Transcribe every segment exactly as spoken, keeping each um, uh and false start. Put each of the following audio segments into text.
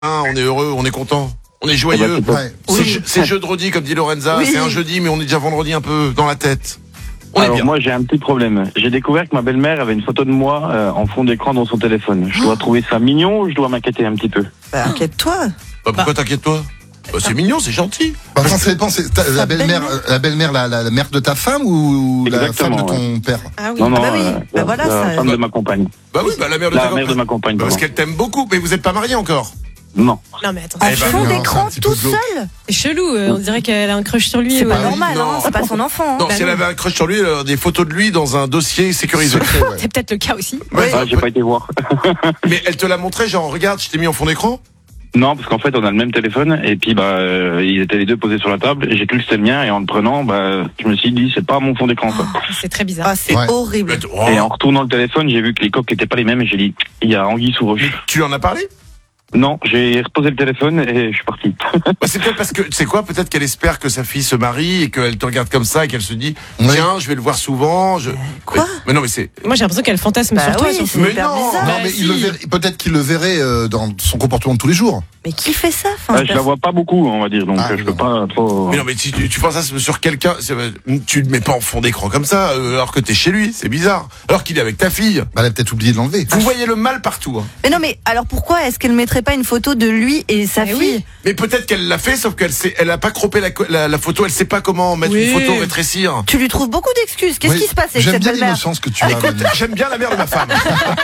Hein, on est heureux, on est content, on est joyeux. Eh ben, ouais. C'est, Oui. je- c'est jeudi, comme dit Lorenza. Oui. C'est un jeudi, mais on est déjà vendredi un peu dans la tête. On est Alors bien. moi j'ai un petit problème. J'ai découvert que ma belle-mère avait une photo de moi euh, en fond d'écran dans son téléphone. Je dois trouver ça mignon ou je dois m'inquiéter un petit peu? Bah, inquiète-toi. Bah, pourquoi t'inquiètes-toi? Bah, c'est mignon, c'est gentil. Bah, attends, ça dépend, c'est ta- la Sa belle-mère, belle-mère. la belle-mère, la, la, la mère de ta femme ou la Exactement, femme de ton père? Ah oui, Non, non, ah bah oui. euh, Bah la, voilà, la ça. femme de ma compagne. Bah oui, bah la mère de La ta mère de ma compagne, Bah, parce pardon. qu'elle t'aime beaucoup, mais vous êtes pas mariés encore. Non. Non mais attends, En Eh ben, fond non, c'est d'écran, un petit tout peu glauque. seul. c'est chelou. euh, on dirait qu'elle a un crush sur lui. C'est euh, pas oui, normal, non. hein. C'est pas son enfant. hein. Non, Bah si elle non. avait un crush sur lui, elle aurait des photos de lui dans un dossier sécurisé. Secret, ouais. C'est peut-être le cas aussi. Ouais, Ah, j'ai pas été voir. Mais elle te l'a montré, genre, regarde, je t'ai mis en fond d'écran. Non, parce qu'en fait on a le même téléphone et puis bah euh, ils étaient les deux posés sur la table et j'ai cru que c'était le mien et en le prenant bah je me suis dit c'est pas mon fond d'écran quoi. C'est très bizarre. Ah, c'est Ouais. horrible. Oh. Et en retournant le téléphone j'ai vu que les coques étaient pas les mêmes et j'ai dit il y a anguille sous roche. Mais tu lui en as parlé? Non, j'ai reposé le téléphone et je suis parti. Bah, c'est peut-être parce que, tu sais quoi, peut-être qu'elle espère que sa fille se marie et qu'elle te regarde comme ça et qu'elle se dit, Oui. tiens, je vais le voir souvent. Je... Quoi? mais, mais non, mais c'est. Moi j'ai l'impression qu'elle fantasme Bah sur toi. oui, surtout. c'est Mais hyper non. bizarre. Non, mais il le verrait- peut-être qu'il le verrait euh, dans son comportement de tous les jours. Mais qui fait ça? Enfin, Ah, je la personne- vois pas beaucoup on va dire donc Ah, euh, je peux non. pas trop. Mais non, mais si tu, tu penses ça sur quelqu'un, c'est- tu ne mets pas en fond d'écran comme ça, euh, alors que t'es chez lui, c'est bizarre. Alors qu'il est avec ta fille. Bah, elle a peut-être oublié de l'enlever. Vous voyez le mal partout. Hein. Mais non, mais alors pourquoi est-ce qu'elle mettrait pas une photo de lui et sa Eh fille? oui. Mais peut-être qu'elle l'a fait, sauf qu'elle sait, elle a pas croppé la, co- la, la photo, elle sait pas comment mettre Oui. une photo, rétrécir. Tu lui trouves beaucoup d'excuses. Qu'est-ce Oui. qui se passe avec J'aime cette bien belle-mère? l'innocence que tu as. Écoute, Manu. j'aime bien la mère de ma femme.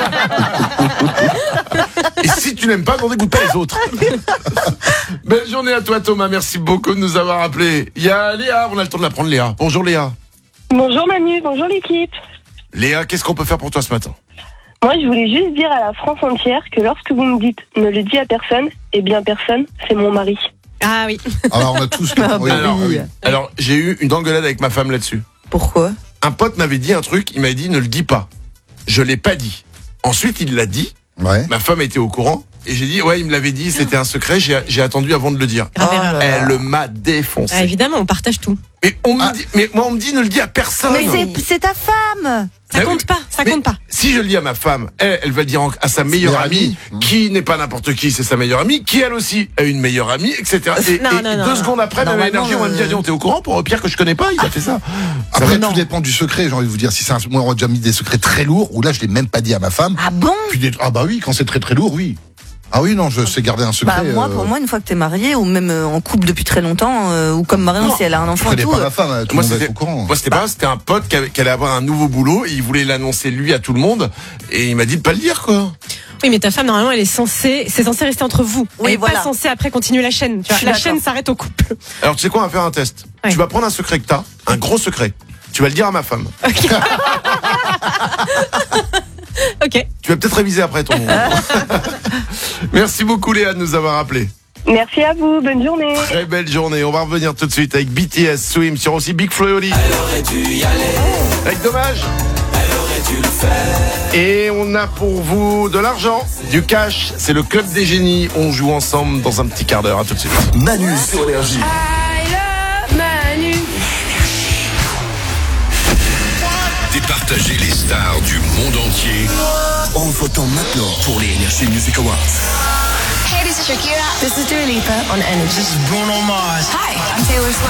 Et si tu n'aimes pas, n'en dégoûte pas les autres. Belle journée à toi Thomas, merci beaucoup de nous avoir appelés. Il y a Léa, on a le temps de la prendre Léa. Bonjour Léa. Bonjour Manu, bonjour l'équipe. Léa, qu'est-ce qu'on peut faire pour toi ce matin? Moi, je voulais juste dire à la France entière que lorsque vous me dites ne le dis à personne, eh bien personne, c'est mon mari. Ah oui. Alors, on a tous. Ah, oui, bah alors, oui. Alors, j'ai eu une engueulade avec ma femme là-dessus. Pourquoi? Un pote m'avait dit un truc, il m'avait dit ne le dis pas. Je l'ai pas dit. Ensuite, il l'a dit, Ouais. ma femme était au courant, et j'ai dit, ouais, il me l'avait dit, c'était un secret, j'ai, j'ai attendu avant de le dire. Grave Oh erreur. là là. Elle m'a défoncé. Ah, évidemment, on partage tout. Mais, on me Ah. dit, mais moi, on me dit ne le dis à personne. Mais c'est- c'est ta femme. Ça Mais compte oui, pas. Ça mais compte pas. Si je le dis à ma femme, elle, elle va le dire en- à sa meilleure meilleure amie, amie. qui n'est pas n'importe qui, c'est sa meilleure amie, qui elle aussi a une meilleure amie, et cetera. Et, Non, et non, non, deux non. secondes après, même Normalement, énergie, on va me dire, euh, dis, on t'es au courant pour Pierre que je connais pas, il a fait ça. Ça Après, va- tout dépend du secret. J'ai envie de vous dire, si c'est un, moi, on a déjà mis des secrets très lourds, ou là, je l'ai même pas dit à ma femme. Ah bon? Puis des- ah bah oui, quand c'est très très lourd, oui. Ah oui, non, je sais garder un secret. Bah moi, euh, pour moi, une fois que t'es marié ou même euh, en couple depuis très longtemps, euh, ou comme Marion Non, si elle a un je enfant et connais tout. pas euh, ma femme, tout Moi, le monde va c'était, être au courant. moi, c'était pas, c'était un pote qui, avait- qui allait avoir un nouveau boulot, et il voulait l'annoncer lui à tout le monde, et il m'a dit de pas le dire, quoi. Oui, mais ta femme normalement, elle est censée, c'est censé rester entre vous. Oui, elle est voilà. pas censée après continuer la chaîne. Tu Je vois, suis la d'accord. chaîne s'arrête au couple. Alors, tu sais quoi, on va faire un test. Ouais. Tu vas prendre un secret que t'as, un gros secret. Tu vas le dire à ma femme. Ok. Tu vas peut-être réviser après ton. Merci beaucoup Léa de nous avoir appelés. Merci à vous, bonne journée. Très belle journée. On va revenir tout de suite avec B T S, Swim, sur aussi Big Flo et Oli. Avec Dommage. Et on a pour vous de l'argent, du cash. C'est le club des génies. On joue ensemble dans un petit quart d'heure. À tout de suite. Manu sur Énergie. Départager les stars du monde entier en votant maintenant pour les Energy Music Awards. Hey, this is Shakira. This is Dua Lipa on Energy. This is Bruno Mars. Hi, I'm Taylor Swift.